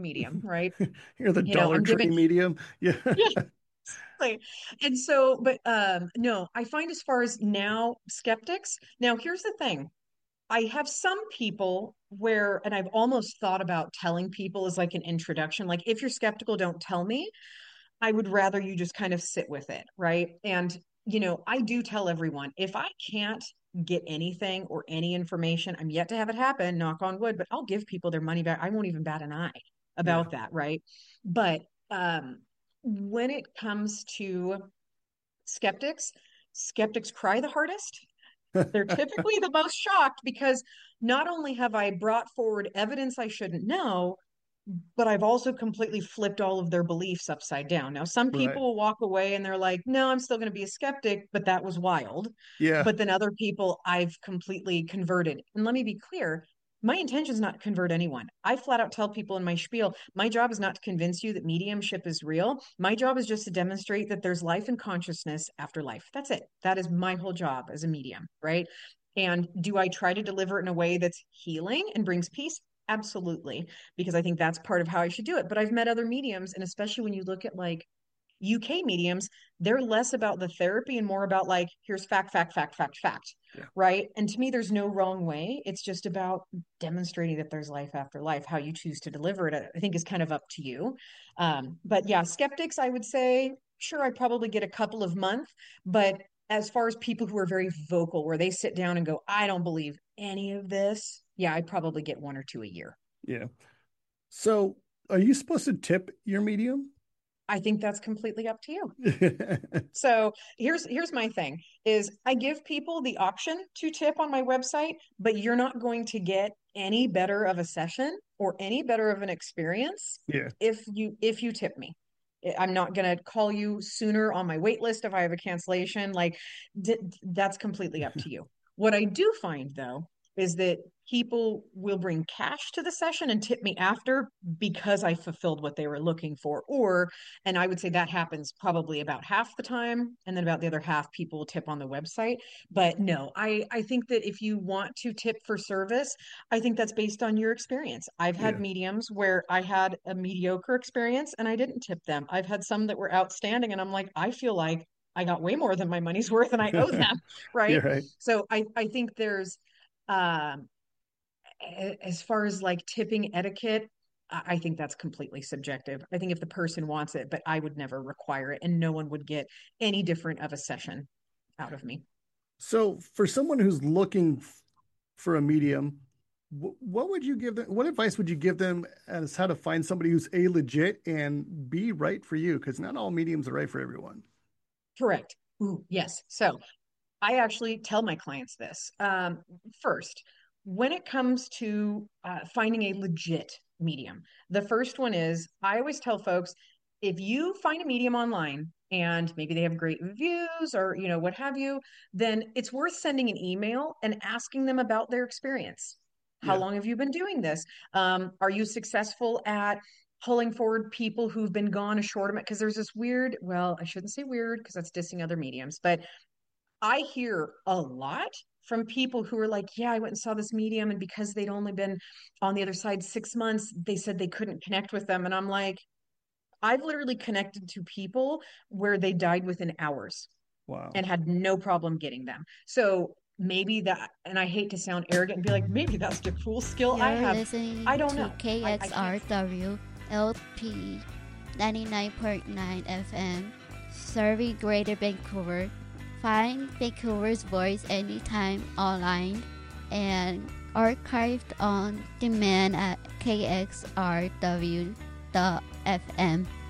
medium, right? You're the You know, Dollar I'm Tree giving medium. Yeah. yeah, like, and so, but no, I find as far as now skeptics, now here's the thing. I have some people where, and I've almost thought about telling people as like an introduction, like if you're skeptical, don't tell me. I would rather you just kind of sit with it, right? And, you know, I do tell everyone if I can't get anything or any information, I'm yet to have it happen, knock on wood, but I'll give people their money back. I won't even bat an eye Yeah. about that, right? But when it comes to skeptics, skeptics cry the hardest. They're typically the most shocked because not only have I brought forward evidence I shouldn't know, but I've also completely flipped all of their beliefs upside down. Now, some Right. people will walk away and they're like, no, I'm still going to be a skeptic, but that was wild. Yeah. But then other people I've completely converted. And let me be clear, my intention is not to convert anyone. I flat out tell people in my spiel, my job is not to convince you that mediumship is real. My job is just to demonstrate that there's life and consciousness after life. That's it. That is my whole job as a medium, right? And do I try to deliver it in a way that's healing and brings peace? Absolutely, because I think that's part of how I should do it. But I've met other mediums, and especially when you look at like UK mediums, they're less about the therapy and more about like, here's fact, fact, fact, fact, fact, Yeah. right? And to me, there's no wrong way. It's just about demonstrating that there's life after life. How you choose to deliver it, I think, is kind of up to you. But yeah, skeptics, I would say, sure, I probably get a couple of months, but as far as people who are very vocal, where they sit down and go, I don't believe any of this, yeah, I probably get one or two a year. Yeah. So, are you supposed to tip your medium? I think that's completely up to you. So here's my thing is I give people the option to tip on my website, but you're not going to get any better of a session or any better of an experience Yeah. if you tip me. I'm not going to call you sooner on my wait list if I have a cancellation. Like that's completely up to you. What I do find though is that people will bring cash to the session and tip me after because I fulfilled what they were looking for, or and I would say that happens probably about half the time. And then about the other half, people will tip on the website. But no, I think that if you want to tip for service, I think that's based on your experience. I've had Yeah. mediums where I had a mediocre experience and I didn't tip them. I've had some that were outstanding and I'm like, I feel like I got way more than my money's worth and I owe them. Right. You're right. So I think there's um as far as like tipping etiquette, I think that's completely subjective. I think if the person wants it, but I would never require it, and no one would get any different of a session out of me. So, for someone who's looking for a medium, what would you give them? What advice would you give them as how to find somebody who's A, legit, and B, right for you? Because not all mediums are right for everyone. Correct. Ooh, yes. So I actually tell my clients this. First, when it comes to finding a legit medium, the first one is I always tell folks if you find a medium online and maybe they have great reviews or what have you, then it's worth sending an email and asking them about their experience. How Yeah. long have you been doing this? Are you successful at pulling forward people who've been gone a short amount? Because there's this weird, well, I shouldn't say weird because that's dissing other mediums, but I hear a lot from people who are like, yeah, I went and saw this medium, and because they'd only been on the other side 6 months, they said they couldn't connect with them. And I'm like, I've literally connected to people where they died within hours Wow. and had no problem getting them. So maybe that, and I hate to sound arrogant and be like, maybe that's the cool skill I You're have. I listening don't to know. I can't. KXRW LP 99.9 FM, serving Greater Vancouver. Find Vancouver's Voice anytime online and archived on demand at kxrw.fm.